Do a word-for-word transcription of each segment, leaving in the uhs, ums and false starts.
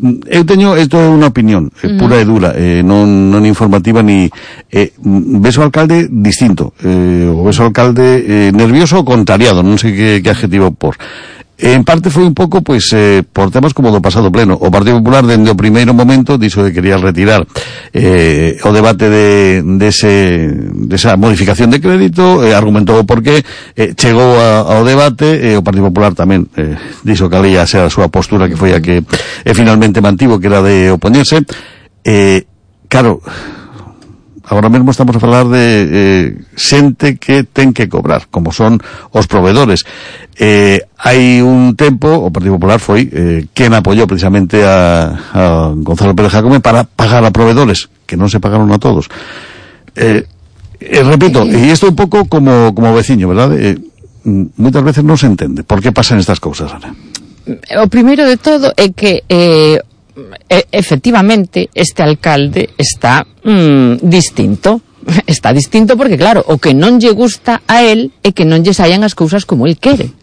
eu teño, isto é unha opinión eh, pura e dura, eh, non, non informativa ni eh, ves o alcalde distinto, eh, o ves o alcalde eh, nervioso ou contrariado, non sei que, que adjetivo por. En parte foi un pouco, pois, eh, por temas como do pasado pleno. O Partido Popular, dende o primeiro momento, dixo que quería retirar eh, o debate de, de, ese, de esa modificación de crédito, eh, argumentou o porqué, eh, chegou a, ao debate, e eh, o Partido Popular tamén eh, dixo que alía ser a súa postura, que foi a que eh, finalmente mantivo, que era de opoñerse. Eh, claro, agora mesmo estamos a falar de eh, xente que ten que cobrar, como son os proveedores. Eh, hai un tempo, o Partido Popular foi eh, quen apoyou precisamente a, a Gonzalo Pérez Jácome para pagar a proveedores, que non se pagaron a todos. Eh, eh, repito, e isto un pouco como, como veciño, verdad? Eh, moitas veces non se entende por que pasan estas cousas, Ana. O primeiro de todo é que eh, efectivamente este alcalde está mm, distinto. Está distinto porque, claro, o que non lle gusta a él é que non lle saian as cousas como él quere.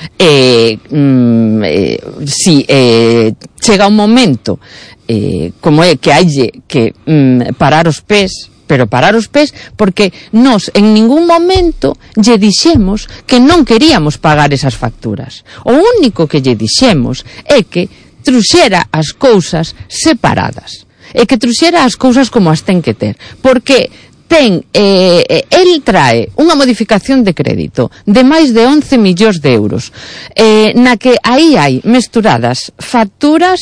Eh, mm, eh, si eh, chega un momento eh, como é que haille que mm, parar os pés, pero parar os pés porque nós en ningún momento lle dixemos que non queríamos pagar esas facturas. O único que lle dixemos é que truxera as cousas separadas, e que truxera as cousas como as ten que ter, porque ten, eh, el trae unha modificación de crédito de máis de once millóns de euros, eh, na que aí hai mesturadas facturas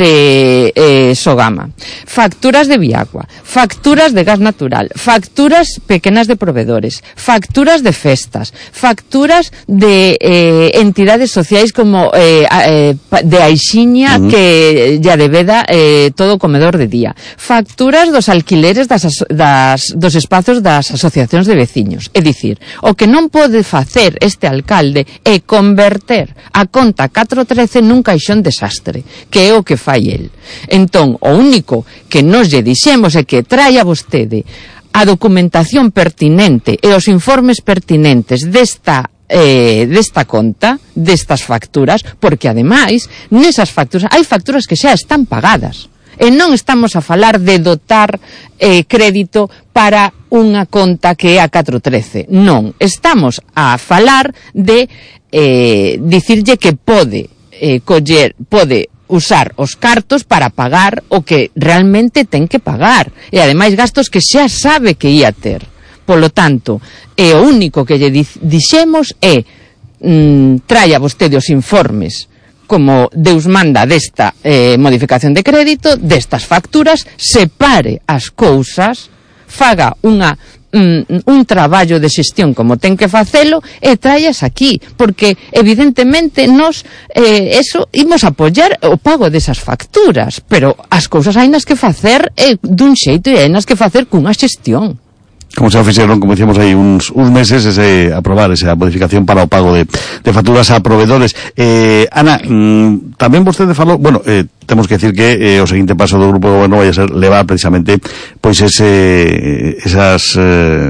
de eh, Sogama, facturas de Viagua, facturas de gas natural, facturas pequenas de proveedores, facturas de festas, facturas de eh, entidades sociais como eh, eh, de Aixiña, uh-huh, que ya de veda eh, todo o comedor de día, facturas dos alquileres das, das, dos espazos das asociacións de veciños. É dicir, o que non pode facer este alcalde é converter a conta catro trece nun caixón desastre, que é o que fai el. Entón, o único que nos lle dixemos é que traia vostede a documentación pertinente e os informes pertinentes desta Eh, desta conta, destas facturas, porque ademais nesas facturas hai facturas que xa están pagadas. E non estamos a falar de dotar eh, crédito para unha conta que é a catro trece. Non, estamos a falar de eh, dicirlle que pode eh, coller, pode usar os cartos para pagar o que realmente ten que pagar. E ademais gastos que xa sabe que ia ter. Polo tanto, e o único que lle dixemos é mm, traia vostede os informes como Deus manda desta eh, modificación de crédito, destas facturas, separe as cousas, faga unha mm, un traballo de xestión como ten que facelo e traias aquí, porque evidentemente nos eh, eso imos apoiar o pago desas facturas, pero as cousas hai nas que facer eh, dun xeito e hai nas que facer cunha xestión. Como se fixeron, como decíamos aí, uns, uns meses ese, aprobar esa modificación para o pago de, de facturas a proveedores. Eh, Ana, mm, tamén vostede falou, bueno, eh, temos que decir que eh, o seguinte paso do Grupo de Goberno vai a ser levar precisamente pois ese, esas eh,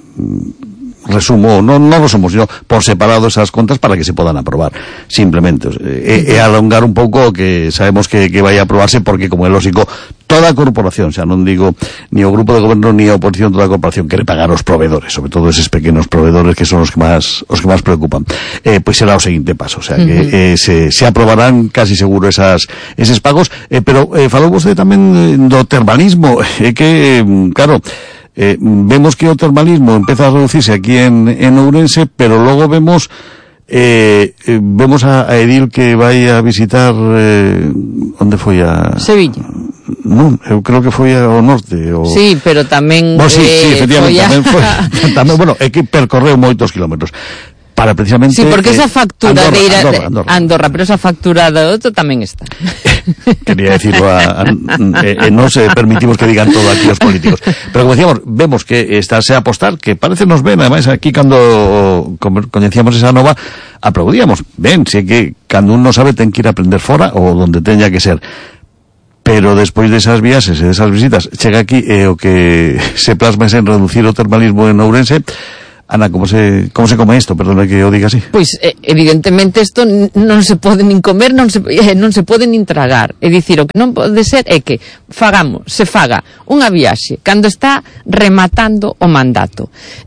resumo, non, non resumo, sino por separado esas contas para que se podan aprobar, simplemente e, e alongar un pouco que sabemos que, que vai a aprobarse, porque como é lógico toda a corporación, xa non digo ni o Grupo de Goberno ni a oposición, toda a corporación quere pagar os proveedores, sobre todo eses pequenos proveedores que son os que máis os que máis preocupan. Eh, pois será o seguinte paso, o sea, que uh-huh. eh, se, se aprobarán casi seguro esas eses pagos, eh, pero eh, falou vostede tamén do termalismo, é eh, que, claro, Eh, vemos que o termalismo empeza a reducirse aquí en, en Ourense, pero logo vemos eh, eh, vemos a, a Edil que vai a visitar eh, onde foi a Sevilla. Non, eu creo que foi ao norte o... Sí, pero tamén bueno, sí, sí, eh, efectivamente, foi a... tamén foi, tamén, bueno, é que percorreu moitos kilómetros para precisamente... Sí, porque esa factura Andorra, de ir a Andorra, Andorra. Andorra, pero esa factura do outro tamén está. Quería decirlo a, a, eh, eh, non se permitimos que digan todo aquí os políticos, pero como decíamos, vemos que estáse a apostar, que parece nos ben, ademais aquí cando coñecíamos esa nova aplaudíamos, ben, sei que cando un non sabe ten que ir a aprender fora ou donde teña que ser, pero despois desas viaxes e desas visitas chega aquí e o que se plasma en reducir o termalismo en Ourense. Ana, como se, como se come isto? Perdona que o diga así. Pois, eh, evidentemente, isto non se pode nin comer, non se, eh, non se pode nin tragar. É dicir, o que non pode ser é que fagamos, se faga unha viaxe cando está rematando o mandato.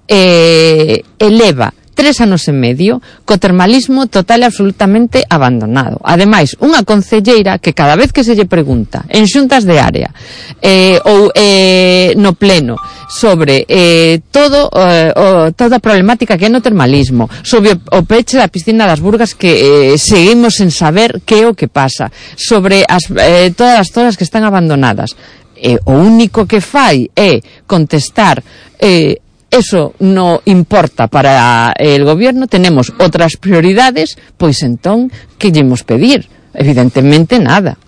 Eh, eleva tres anos e medio co termalismo total e absolutamente abandonado. Ademais, unha concelleira que cada vez que se lle pregunta en xuntas de área eh, ou eh, no pleno sobre eh, todo eh, o, toda a problemática que é no termalismo, sobre o peche da piscina das Burgas que eh, seguimos sen saber que é o que pasa, sobre as, eh, todas as zonas que están abandonadas, eh, o único que fai é contestar eh, eso no importa para el gobierno, tenemos otras prioridades, pois entón, que lle imos pedir? Evidentemente nada.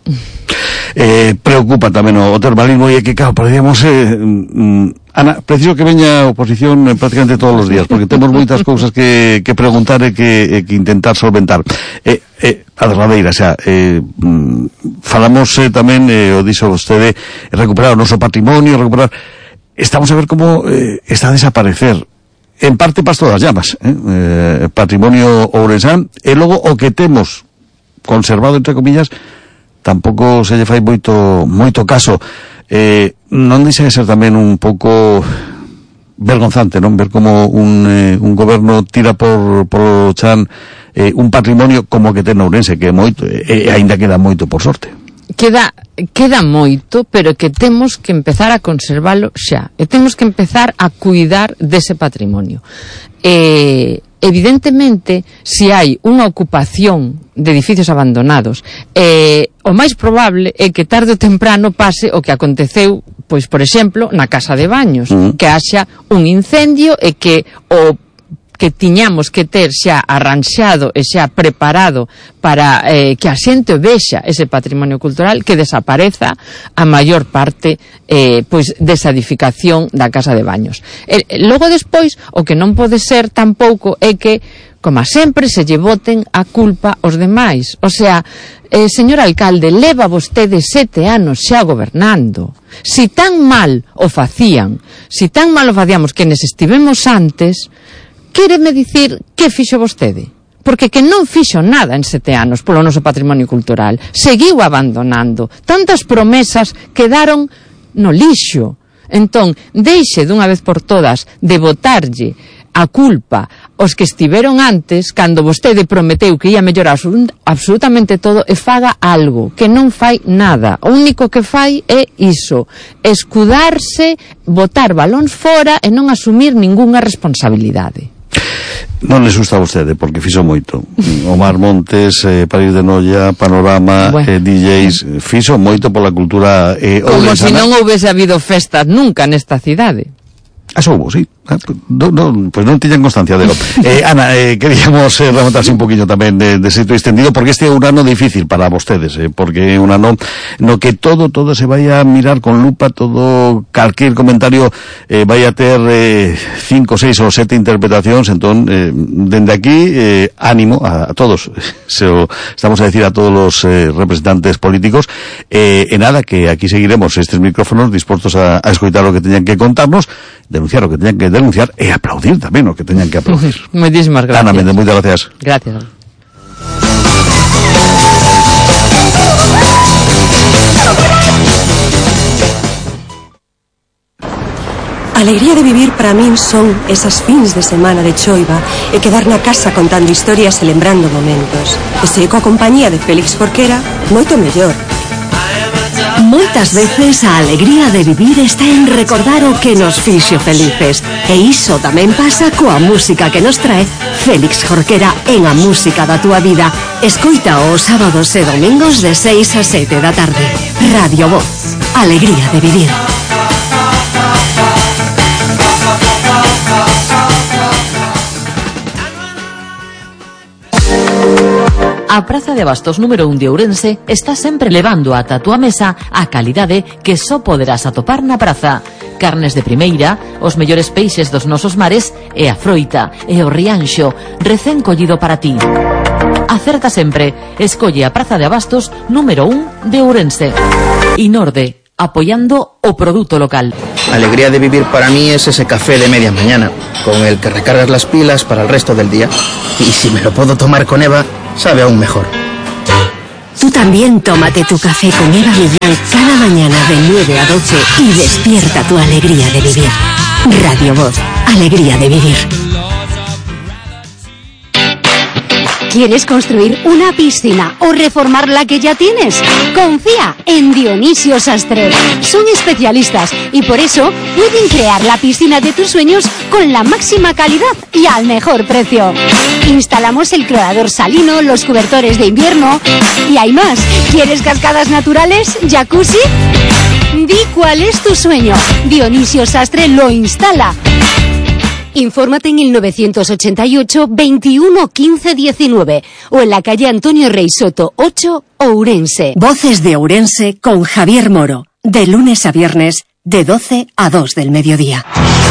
Eh, preocupa tamén o, o termalismo e que, claro, podríamos... Eh, mm, Ana, preciso que veña a oposición eh, prácticamente todos os días, porque temos moitas cousas que, que preguntar e que, eh, que intentar solventar. Eh, eh, a derradeira, xa, eh, mm, falamos eh, tamén, eh, o dixo vostede, recuperar o noso patrimonio, recuperar... Estamos a ver como eh, está a desaparecer en parte Pasto das Llamas, eh, eh, patrimonio ourensán, e logo o que temos conservado, entre comillas, tampouco se lle fai moito moito caso. Eh, non deixa de ser tamén un pouco vergonzante, non? Ver como un, eh, un goberno tira por, por o chan eh, un patrimonio como que ten Ourense, que é moito, e eh, ainda queda moito, por sorte. Queda, queda moito, pero que temos que empezar a conservalo xa. E temos que empezar a cuidar dese patrimonio. Eh, evidentemente, se hai unha ocupación de edificios abandonados, eh, o máis probable é que tarde ou temprano pase o que aconteceu, pois, por exemplo, na Casa de Baños, uh-huh. que haxa un incendio e que o que tiñamos que ter xa arranxado e xa preparado para eh, que a xente vexa ese patrimonio cultural, que desapareza a maior parte eh, pois desa edificación da Casa de Baños. E, logo despois, o que non pode ser tampouco é que, como sempre, se lle boten a culpa aos demais. O sea, eh, señor alcalde, leva vostede sete anos xa gobernando. Si tan mal o facían, si tan mal o facíamos que nes estivemos antes, quéreme dicir que fixo vostede? Porque que non fixo nada en sete anos polo noso patrimonio cultural. Seguiu abandonando. Tantas promesas quedaron no lixo. Entón, deixe dunha vez por todas de botarlle a culpa os que estiveron antes, cando vostede prometeu que ia mellorar absolutamente todo, e faga algo, que non fai nada. O único que fai é iso, escudarse, botar balóns fora e non asumir ningunha responsabilidade. Non le susta a vostede, porque fixo moito. Omar Montes, eh, París de Noia, Panorama, bueno. eh, D Js, fixo moito pola cultura eh, como se si non houvese habido festas nunca nesta cidade. Eso hubo, sí. No, no, pues non tiñan constancia de lo. Eh, Ana, eh, queríamos eh, remontarse un poquillo tamén de, de sitio extendido, porque este é un ano difícil para vostedes, eh, porque é un ano no que todo, todo se vai a mirar con lupa, todo, calquer comentario eh, vai a ter eh, cinco, seis ou sete interpretacións, entón, eh, dende aquí, eh, ánimo a, a todos, se o, estamos a decir a todos os eh, representantes políticos, eh, e nada, que aquí seguiremos estes micrófonos dispostos a, a escoitar o que teñan que contarnos, denunciar o que teñan que denunciar e aplaudir tamén o que teñan que aplaudir. Moitísimas gracias. Ana Méndez, moitas gracias. Gracias. A alegría de vivir para min son esas fins de semana de choiva e quedar na casa contando historias e lembrando momentos. E se coa compañía de Félix Jorquera, moito mellor. Moitas veces a alegría de vivir está en recordar o que nos fixo felices. E iso tamén pasa coa música que nos trae Félix Jorquera en A Música da Túa Vida. Escoita os sábados e domingos de seis a sete da tarde. Radio Voz. Alegría de vivir. A Praza de Abastos número un de Ourense está sempre levando ata a túa mesa a calidade que só poderás atopar na praza. Carnes de primeira, os mellores peixes dos nosos mares e a froita e o rianxo recén collido para ti. Acerta sempre, escolle a Praza de Abastos número un de Ourense. Inorde, apoiando o produto local. Alegría de vivir para mí es ese café de media mañana, con el que recargas las pilas para el resto del día. Y si me lo puedo tomar con Eva, sabe aún mejor. Tú también tómate tu café con Eva Millán cada mañana de nueve a doce y despierta tu alegría de vivir. Radio Voz, alegría de vivir. ¿Quieres construir una piscina o reformar la que ya tienes? Confía en Dionisio Sastre. Son especialistas y por eso pueden crear la piscina de tus sueños con la máxima calidad y al mejor precio. Instalamos el clorador salino, los cobertores de invierno y hay más. ¿Quieres cascadas naturales? ¿Jacuzzi? Di cuál es tu sueño. Dionisio Sastre lo instala. Infórmate en el novecientos ochenta y ocho, veintiuno, quince, diecinueve o en la calle Antonio Rey Soto ocho, Ourense. Voces de Ourense con Javier Moro, de lunes a viernes, de doce a dos del mediodía.